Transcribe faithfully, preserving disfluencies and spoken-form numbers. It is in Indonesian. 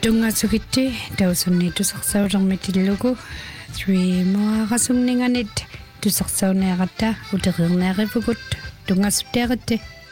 Tungasukiti tausunni tusarsaullermitillugu three moarasungninganit tusarsauniaqatta uteqernearipugut tungassutiaqatti